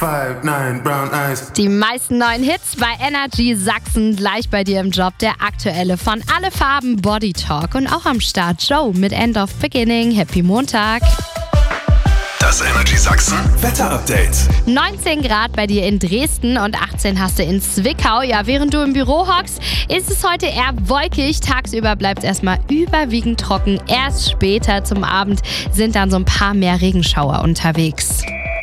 5'9", brown eyes. Die meisten neuen Hits bei Energy Sachsen, gleich bei dir im Job. Der aktuelle von Alle Farben Body Talk und auch am Start Joe mit End of Beginning. Happy Montag. Das Energy Sachsen Wetter-Update. 19 Grad bei dir in Dresden und 18 hast du in Zwickau. Ja, während du im Büro hockst, ist es heute eher wolkig. Tagsüber bleibt es erstmal überwiegend trocken. Erst später zum Abend sind dann so ein paar mehr Regenschauer unterwegs.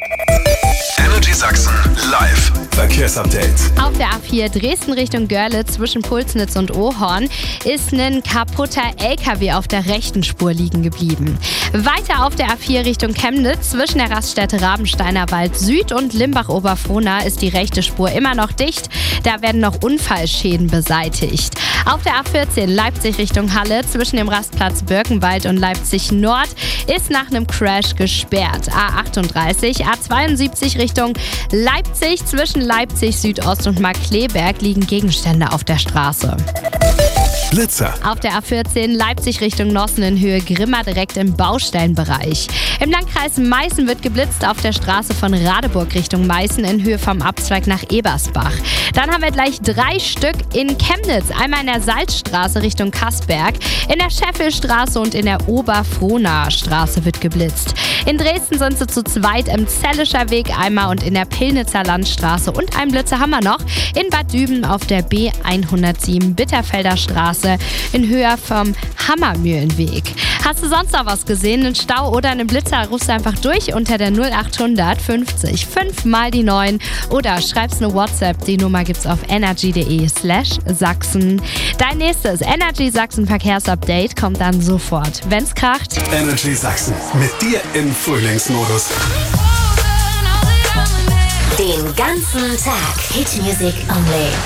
Energy Sachsen live Verkehrsupdate. Auf der A4 Dresden Richtung Görlitz zwischen Pulsnitz und Ohorn ist ein kaputter LKW auf der rechten Spur liegen geblieben. Weiter auf der A4 Richtung Chemnitz zwischen der Raststätte Rabensteiner Wald Süd und Limbach-Oberfrohna ist die rechte Spur immer noch dicht. Da werden noch Unfallschäden beseitigt. Auf der A14 Leipzig Richtung Halle zwischen dem Rastplatz Birkenwald und Leipzig Nord ist nach einem Crash gesperrt. A38, A72 Richtung Leipzig zwischen Leipzig Südost und Markkleeberg liegen Gegenstände auf der Straße. Blitzer. Auf der A14 Leipzig Richtung Nossen in Höhe Grimma direkt im Baustellenbereich. Im Landkreis Meißen wird geblitzt auf der Straße von Radeburg Richtung Meißen in Höhe vom Abzweig nach Ebersbach. Dann haben wir gleich 3 Stück in Chemnitz. Einmal in der Salzstraße Richtung Kassberg, in der Scheffelstraße und in der Oberfrohna Straße wird geblitzt. In Dresden sind sie zu zweit im Zellischer Weg einmal und in der Pillnitzer Landstraße. Und einen Blitzer haben wir noch in Bad Düben auf der B107 Bitterfelder Straße in Höhe vom Hammermühlenweg. Hast du sonst noch was gesehen? Einen Stau oder einen Blitzer? Rufst du einfach durch unter der 0800 50 5 mal die 9 oder schreibst eine WhatsApp. Die Nummer gibt's auf energy.de/Sachsen. Dein nächstes Energy Sachsen Verkehrsupdate kommt dann sofort, wenn's kracht. Energy Sachsen mit dir im Frühlingsmodus. Den ganzen Tag Hitmusic only.